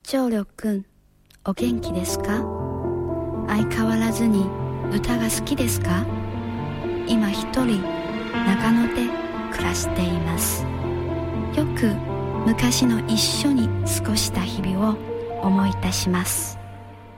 長緑くん、お元気ですか？相変わらずに歌が好きですか？今一人長野で暮らしています。よく昔の一緒に過ごした日々を思い出します。